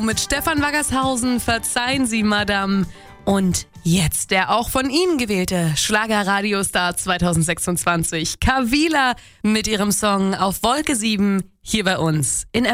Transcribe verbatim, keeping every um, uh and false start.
Mit Stefan Waggershausen, Verzeihen Sie, Madame. Und jetzt der auch von Ihnen gewählte Schlager-Radiostar zwanzig sechsundzwanzig, Kavila, mit ihrem Song Auf Wolke sieben, hier bei uns in